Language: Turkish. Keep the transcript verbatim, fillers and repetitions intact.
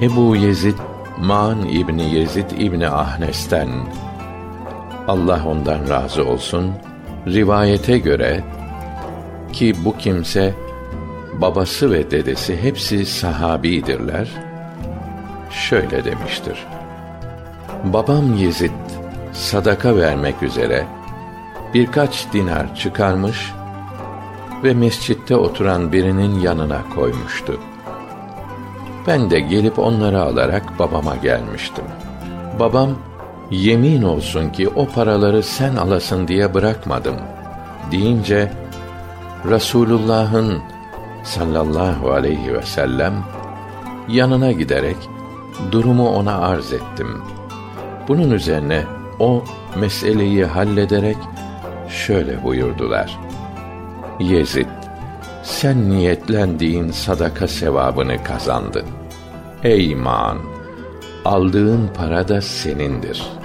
Ebu Yezid Ma'an İbni Yezid İbni Ahnes'ten, Allah ondan razı olsun, rivayete göre ki bu kimse babası ve dedesi hepsi sahabidirler, şöyle demiştir: babam Yezid sadaka vermek üzere birkaç dinar çıkarmış ve mescitte oturan birinin yanına koymuştu. Ben de gelip onları alarak babama gelmiştim. Babam, yemin olsun ki o paraları sen alasın diye bırakmadım deyince, Resulullah'ın sallallahu aleyhi ve sellem yanına giderek durumu ona arz ettim. Bunun üzerine o meseleyi hallederek şöyle buyurdular: Yezid, sen niyetlendiğin sadaka sevabını kazandın. Ey Ma'an, aldığın para da senindir.